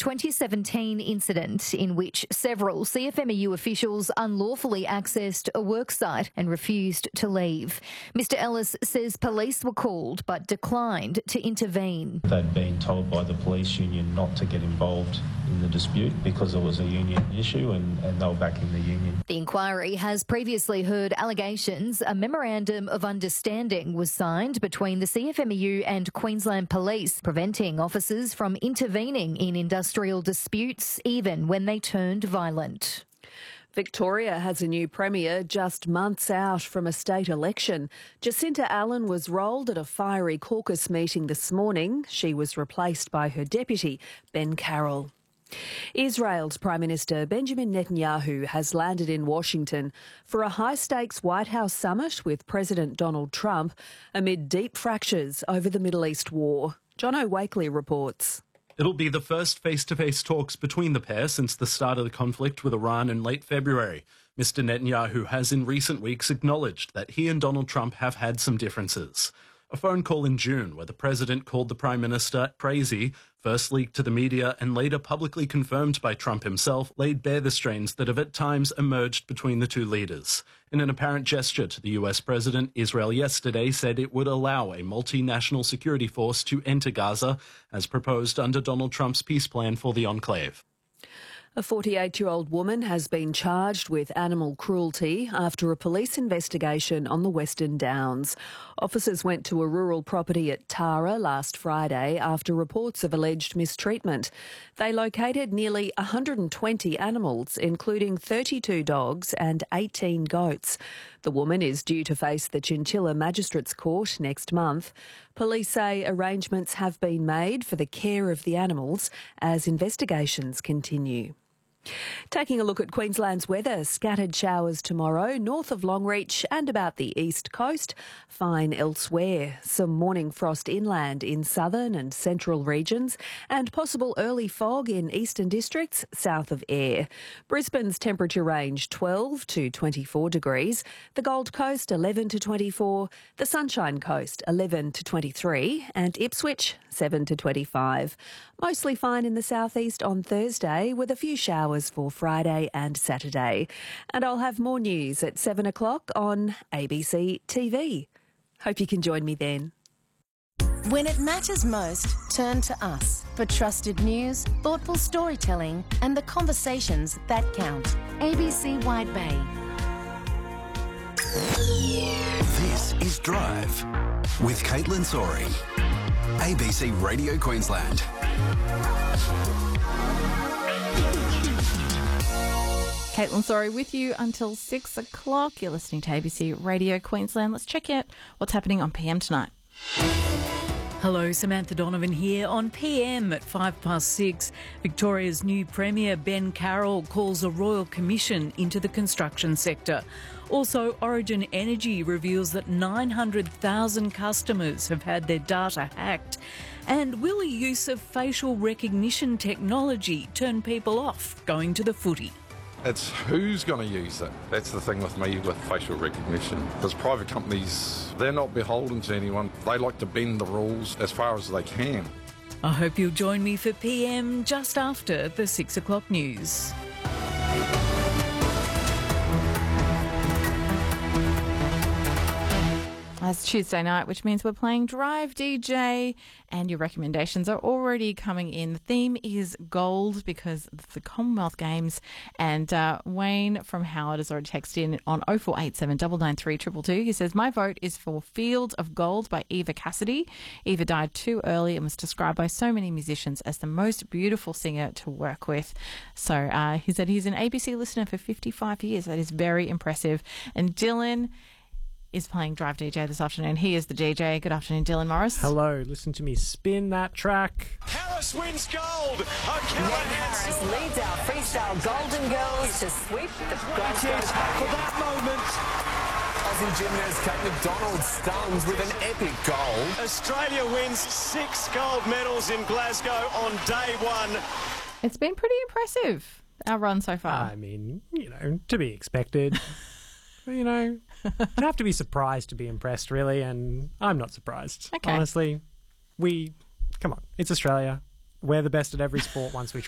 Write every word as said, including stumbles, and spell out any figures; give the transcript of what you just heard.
twenty seventeen incident in which several C F M E U officials unlawfully accessed a worksite and refused to leave. Mister Ellis says police were called but declined to intervene. They'd been told by the police union not to get involved in the dispute because it was a union issue and, and they were back in the union. The inquiry has previously heard allegations a memorandum of understanding was signed between the C F M E U and Queensland Police, preventing officers from intervening in industrial disputes even when they turned violent. Victoria has a new premier just months out from a state election. Jacinta Allen was rolled at a fiery caucus meeting this morning. She was replaced by her deputy, Ben Carroll. Israel's Prime Minister Benjamin Netanyahu has landed in Washington for a high-stakes White House summit with President Donald Trump amid deep fractures over the Middle East war. Jono Wakely reports. It'll be the first face-to-face talks between the pair since the start of the conflict with Iran in late February. Mister Netanyahu has in recent weeks acknowledged that he and Donald Trump have had some differences. A phone call in June where the president called the Prime Minister crazy, first leaked to the media and later publicly confirmed by Trump himself, laid bare the strains that have at times emerged between the two leaders. In an apparent gesture to the U S president, Israel yesterday said it would allow a multinational security force to enter Gaza, as proposed under Donald Trump's peace plan for the enclave. A forty-eight-year-old woman has been charged with animal cruelty after a police investigation on the Western Downs. Officers went to a rural property at Tara last Friday after reports of alleged mistreatment. They located nearly one hundred twenty animals, including thirty-two dogs and eighteen goats. The woman is due to face the Chinchilla Magistrates Court next month. Police say arrangements have been made for the care of the animals as investigations continue. Taking a look at Queensland's weather, scattered showers tomorrow, north of Longreach and about the east coast, fine elsewhere. Some morning frost inland in southern and central regions and possible early fog in eastern districts south of Ayr. Brisbane's temperature range twelve to twenty-four degrees, the Gold Coast eleven to twenty-four, the Sunshine Coast eleven to twenty-three and Ipswich seven to twenty-five. Mostly fine in the southeast on Thursday with a few showers for Friday and Saturday. And I'll have more news at seven o'clock on A B C T V. Hope you can join me then. When it matters most, turn to us for trusted news, thoughtful storytelling and the conversations that count. A B C Wide Bay. This is Drive with Caitlin Sorey. A B C Radio Queensland. Caitlin Sorey with you until six o'clock. You're listening to A B C Radio Queensland. Let's check out what's happening on P M tonight. Hello, Samantha Donovan here. On P M at five past six, Victoria's new Premier Ben Carroll calls a royal commission into the construction sector. Also, Origin Energy reveals that nine hundred thousand customers have had their data hacked. And will the use of facial recognition technology turn people off going to the footy? It's who's going to use it. That's the thing with me with facial recognition. Because private companies, they're not beholden to anyone. They like to bend the rules as far as they can. I hope you'll join me for P M just after the six o'clock news. It's Tuesday night, which means we're playing Drive D J, and your recommendations are already coming in. The theme is gold because of the Commonwealth Games, and uh, Wayne from Howard has already texted in on oh four eight seven, nine nine three, two two two. He says, my vote is for Fields of Gold by Eva Cassidy. Eva died too early and was described by so many musicians as the most beautiful singer to work with. So uh, he said he's an A B C listener for fifty-five years. That is very impressive. And Dylan is playing Drive D J this afternoon. He is the D J. Good afternoon, Dylan Morris. Hello. Listen to me spin that track. Harris wins gold. Meg Harris leads our freestyle Golden Girls to sweep the gold for that moment. Aussie gymnast Kate McDonald stuns with an epic goal. Australia wins six gold medals in Glasgow on day one. It's been pretty impressive, our run so far. I mean, you know, to be expected. You know, you have to be surprised to be impressed, really, and I'm not surprised. Okay. Honestly, we, come on, it's Australia. We're the best at every sport once we try.